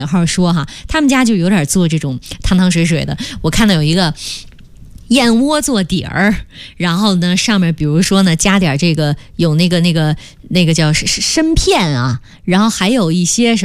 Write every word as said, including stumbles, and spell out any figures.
然后说哈，他们家就有点做这种汤汤水水的。我看到有一个燕窝做底儿，然后呢上面比如说呢加点这个有那个那个那个叫参片啊，然后还有一些什么。